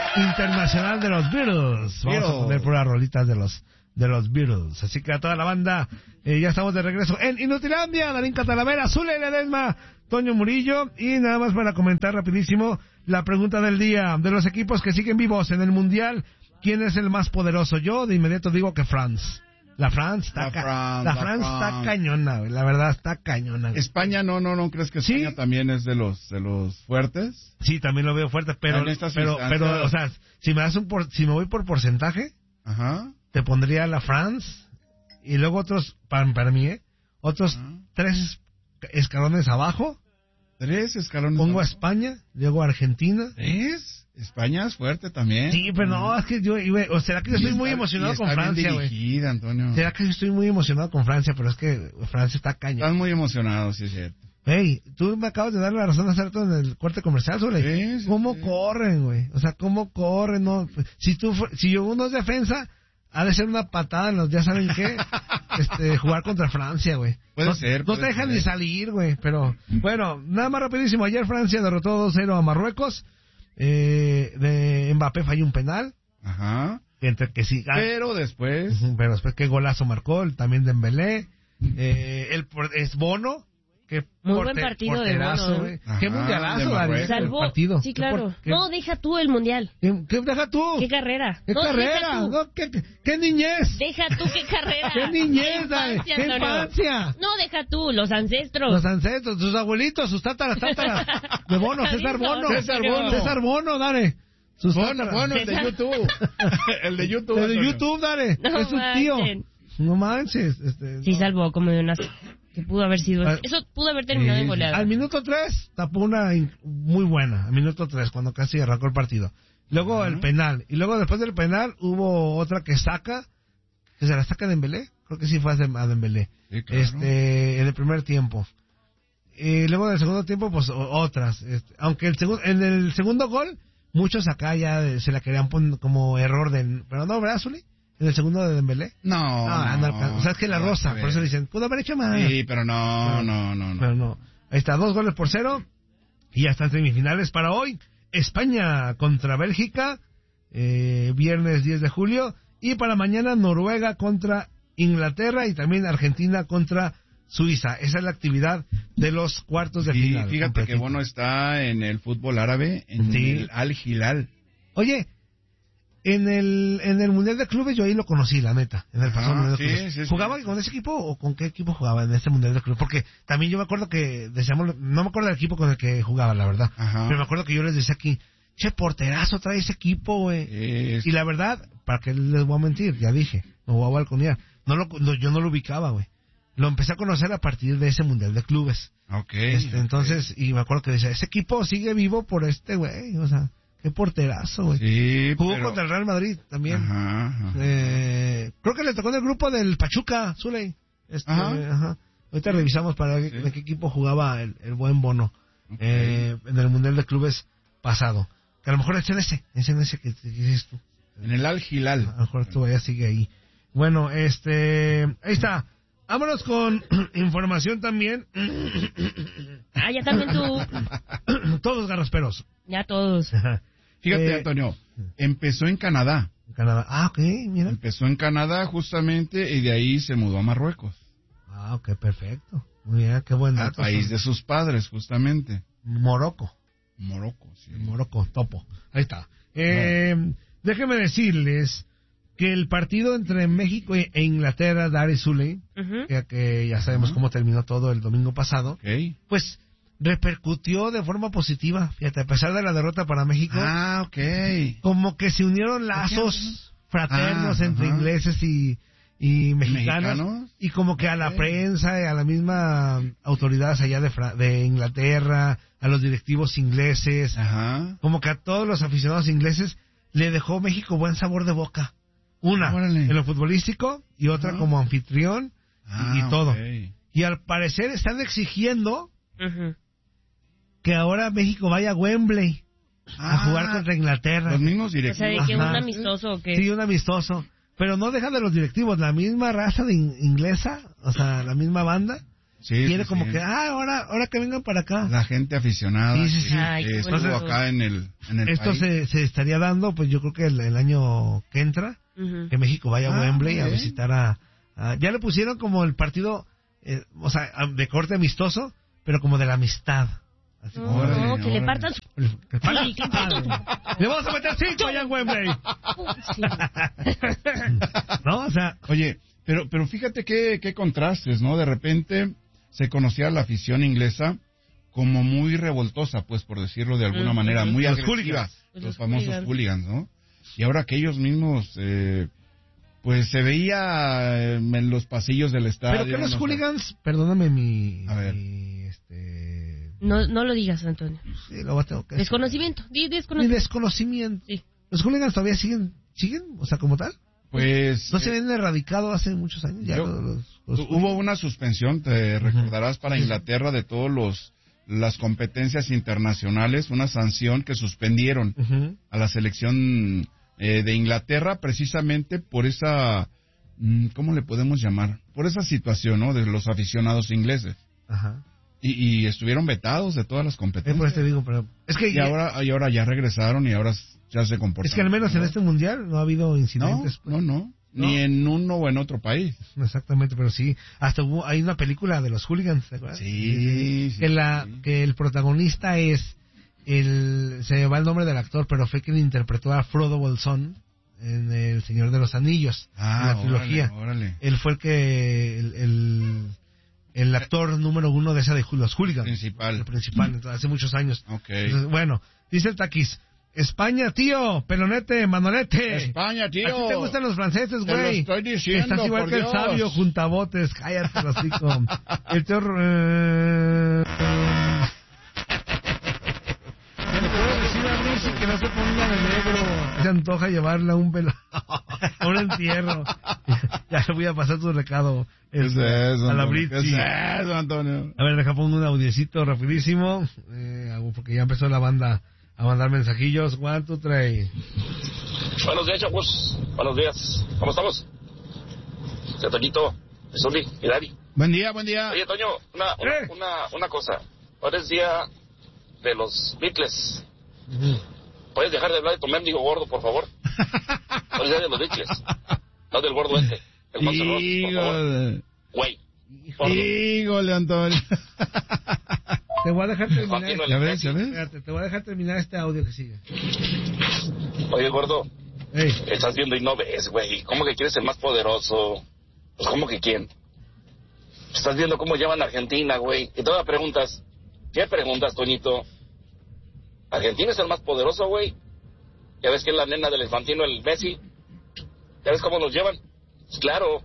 internacional de los Beatles. Vamos a poner puras rolitas de los Beatles. Así que a toda la banda, ya estamos de regreso en Inutilandia. Darín Catalavera, Zule Ledesma, Toño Murillo. Y nada más para comentar rapidísimo la pregunta del día. De los equipos que siguen vivos en el Mundial, ¿quién es el más poderoso? Yo de inmediato digo que France. La France está cañona, güey. La verdad está cañona. Güey. España no crees que España también es de los fuertes? Sí, también lo veo fuerte, pero o sea, si me voy por porcentaje, ajá, te pondría la France y luego otros para mí, otros 3 escalones abajo. 3 escalones. Pongo a España, luego a Argentina. ¿Es? España es fuerte también. Sí, pero no, es que o será que yo estoy muy emocionado con Francia, güey. Antonio. Será que yo estoy muy emocionado con Francia, pero es que Francia está cañón. Estás muy emocionado, sí es cierto. Hey, tú me acabas de dar la razón hace rato en el corte comercial, sobre cómo corren, güey. O sea, cómo corren, no. Si uno es defensa, ha de ser una patada en los, ya saben qué, jugar contra Francia, güey. Puede ser. No te dejan ni salir, güey, pero bueno, nada más rapidísimo. Ayer Francia derrotó 2-0 a Marruecos. De Mbappé falló un penal. Ajá. Entre que sí. Pero después qué golazo marcó también Dembélé. Es Bono. Muy buen partido de Bono. Qué mundialazo, Dani. Salvó. Partido. Sí, claro. No, deja tú el mundial. ¿Qué deja tú? ¿Qué carrera? ¿Qué carrera? No, ¿qué niñez? Deja tú qué carrera. ¿Qué niñez, Dani? ¿Qué infancia? No, deja tú, los ancestros. Los ancestros, sus abuelitos, sus tátaras. De Bono, César Bono, Dani. Bono, el de YouTube. El de YouTube, Dani. Es su tío. No manches. Sí, salvó como de unas... Que pudo haber sido... Eso pudo haber terminado en goleada. Al minuto 3 tapó una muy buena. Al minuto 3, cuando casi arrancó el partido. Luego el penal. Y luego después del penal hubo otra que se la saca Dembélé. Creo que sí fue a Dembélé. Sí, claro. En el primer tiempo. Luego del segundo tiempo, pues otras. Aunque en el segundo gol, muchos acá ya se la querían poner como error del... Pero no, ¿verdad, Zuli? ¿En el segundo de Dembélé? No. O sea, es que la rosa, por eso dicen, pudo haber hecho más. Sí, pero no. Pero no. Ahí está, 2-0. Y ya están semifinales para hoy. España contra Bélgica, viernes 10 de julio. Y para mañana Noruega contra Inglaterra y también Argentina contra Suiza. Esa es la actividad de los cuartos de final. Fíjate completito. Que Bono está en el fútbol árabe, en el Al Hilal. Oye, en el Mundial de Clubes yo ahí lo conocí, la neta, en el pasado Mundial de Clubes. Sí, ¿Jugaba con ese equipo o con qué equipo jugaba en este Mundial de Clubes? Porque también yo me acuerdo que decíamos, no me acuerdo del equipo con el que jugaba, la verdad. Ajá. Pero me acuerdo que yo les decía aquí, che, porterazo trae ese equipo, güey. Y la verdad, para qué les voy a mentir, ya dije, me voy a balconear. Yo no lo ubicaba, güey. Lo empecé a conocer a partir de ese Mundial de Clubes. Entonces, y me acuerdo que decía, ese equipo sigue vivo por güey, o sea... Qué porterazo, güey. Sí, jugó contra el Real Madrid también. Ajá. Creo que le tocó en el grupo del Pachuca, Zuley. Ajá. Ahorita revisamos para ver de qué equipo jugaba el buen Bono. En el Mundial de Clubes pasado. Que a lo mejor es en ese que dices tú. En el Al Hilal. A lo mejor todavía sigue ahí. Bueno, ahí está. Vámonos con información también. Ya también tú. Todos garrasperos. Ya todos. Fíjate, Antonio, empezó en Canadá. Ok, mira. Empezó en Canadá justamente y de ahí se mudó a Marruecos. Ok, perfecto. Muy bien, qué buen dato. Al país de sus padres, justamente. Morocco, sí. Morocco, topo. Ahí está. Déjenme decirles que el partido entre México e Inglaterra, Dar es Zuley, que ya sabemos cómo terminó todo el domingo pasado, pues repercutió de forma positiva, fíjate, a pesar de la derrota para México. Como que se unieron lazos fraternos entre ingleses y mexicanos, y como que a la prensa y a la misma autoridades allá de Inglaterra, a los directivos ingleses, como que a todos los aficionados ingleses le dejó México buen sabor de boca. Una, en lo futbolístico, y otra como anfitrión, y todo. Y al parecer están exigiendo que ahora México vaya a Wembley a jugar contra Inglaterra. Los mismos directivos. O sea, ¿de que un amistoso o qué? Sí, un amistoso. Pero no dejan de los directivos, la misma raza de inglesa, o sea, la misma banda, quiere como que, ahora que vengan para acá. La gente aficionada. Sí. Estuvo acá en el esto país. se estaría dando, pues yo creo que el año que entra, que México vaya a Wembley a visitar ya le pusieron como el partido, de corte amistoso, pero como de la amistad. Así que le partan su... Le vamos a meter 5 allá en Wembley. Sí. ¿No? O sea... Oye, pero fíjate qué contrastes, ¿no? De repente se conocía la afición inglesa como muy revoltosa, pues, por decirlo de alguna manera, muy agresiva. Los famosos hooligans, ¿no? Y ahora que ellos mismos... pues se veía en los pasillos del estadio. Pero que los hooligans, perdóname A ver. No lo digas, Antonio. Sí, lo tengo que decir. Desconocimiento. Desconocimiento. Sí. ¿Los hooligans todavía siguen? O sea, como tal. Pues... ¿No se habían erradicado hace muchos años? Ya hubo una suspensión, te recordarás, para Inglaterra de todos las competencias internacionales, una sanción que suspendieron a la selección de Inglaterra precisamente por esa, ¿cómo le podemos llamar? Por esa situación, ¿no? De los aficionados ingleses. Ajá. Y estuvieron vetados de todas las competencias. Por eso te digo, pero es que ahora ya regresaron y ahora ya se comportan. Es que al menos en este mundial no ha habido incidentes. No. Ni en uno o en otro país. Exactamente, pero sí. Hasta hay una película de los hooligans, ¿te acuerdas? Sí. Que el protagonista es se me va el nombre del actor, pero fue quien interpretó a Frodo Bolsón en El Señor de los Anillos, en la trilogía. Órale. Él fue el actor número 1 de esa de los hooligans. El principal, entonces, hace muchos años. Okay. Entonces, bueno, dice el Taquis, España, tío, pelonete, manolete. España, tío. ¿A ti te gustan los franceses, güey? Te lo estoy diciendo, estás igual por que Dios. El sabio, juntabotes, cállate, los hijos. El tío... que no se ponga de negro. Se antoja llevarla a un a un entierro. Ya le voy a pasar tu recado a la Britzi. ¿Qué es eso, Antonio? A ver, deja pongo un audiecito rapidísimo, porque ya empezó la banda a mandar mensajillos. 1, 2, 3. Buenos días, chavos. Buenos días. ¿Cómo estamos? Soy Toñito, Zuli y Dari. Buen día. Oye, Toño, una cosa. Ahora es día de los Beatles. ¿Puedes dejar de hablar de tu mendigo gordo, por favor? Ahora es día de los Beatles. No del gordo este. El Monster Ross, por favor. Güey. Híjole, Antonio. Te voy a dejar terminar. ¿Ya ves? Espérate, te voy a dejar terminar este audio que sigue. Oye, gordo. Estás viendo y no ves, güey. ¿Cómo que quieres ser más poderoso? Pues, ¿cómo que quién? Estás viendo cómo llevan a Argentina, güey. Y todavía preguntas. ¿Qué preguntas, Toñito? Argentina es el más poderoso, güey. Ya ves que es la nena del Infantino, el Messi. ¿Ya ves cómo nos llevan? Pues claro.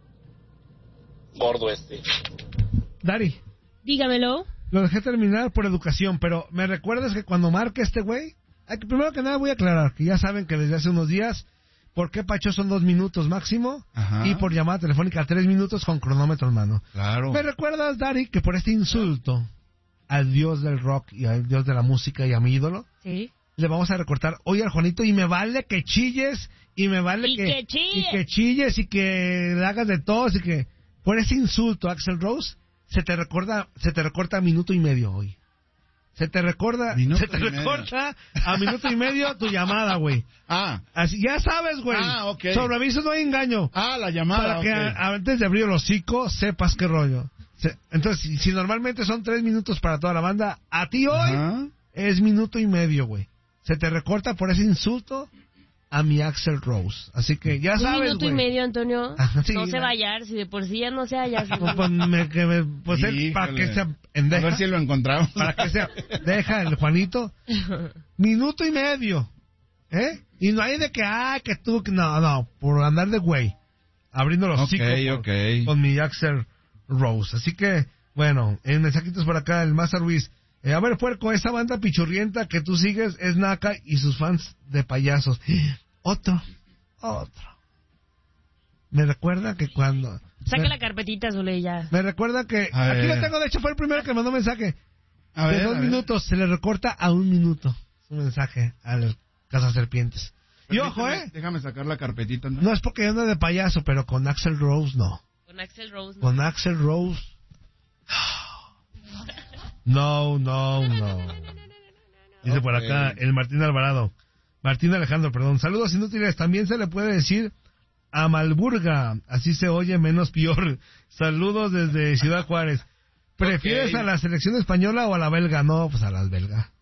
Gordo este. Dari. Dígamelo. Lo dejé terminar por educación, pero ¿me recuerdas que cuando marque este güey? Primero que nada voy a aclarar que ya saben que desde hace unos días, ¿por qué Pacho son 2 minutos máximo? Ajá. Y por llamada telefónica 3 minutos con cronómetro en mano. Claro. ¿Me recuerdas, Dari, que por este insulto al dios del rock y al dios de la música y a mi ídolo, sí, le vamos a recortar hoy al Juanito y me vale que chilles y me vale que chilles y que le hagas de tos y que por ese insulto a Axl Rose se te recorta minuto y medio hoy. Se te recorta a minuto y medio tu llamada, güey. Así, ya sabes, güey. Ok. Sobre aviso no hay engaño. La llamada, para que antes de abrir el hocico sepas qué rollo. Entonces, si normalmente son 3 minutos para toda la banda, a ti hoy es minuto y medio, güey. Se te recorta por ese insulto a mi Axl Rose. Así que ya sabes, güey. 1 minuto y medio, Antonio. Sí, no se va a hallar, si de por sí ya no se halla. Pues él, para que sea pendeja. A ver si lo encontramos. Para que sea, deja el Juanito. Minuto y medio. Y no hay de que tú, no, por andar de güey. Abriendo los hocicos con mi Axl Rose. Así que, bueno, en mensajitos por acá, el Maza Ruiz. A ver, puerco, esa banda pichurrienta que tú sigues es Naka y sus fans de payasos. Otro. Me recuerda que cuando... Saca la carpetita, Zule, ya. Me recuerda que... Aquí lo tengo, de hecho fue el primero que mandó mensaje. De 2 minutos, se le recorta a 1 minuto su mensaje al Cazaserpientes. Y ojo, Déjame sacar la carpetita. No es porque yo ando de payaso, pero con Axl Rose no. Con Axl Rose no. Con Axl Rose No. Dice por acá el Martín Alvarado. Martín Alejandro, perdón. Saludos inútiles. También se le puede decir a Malburga. Así se oye menos peor. Saludos desde Ciudad Juárez. ¿Prefieres a la selección española o a la belga? No, pues a las belgas.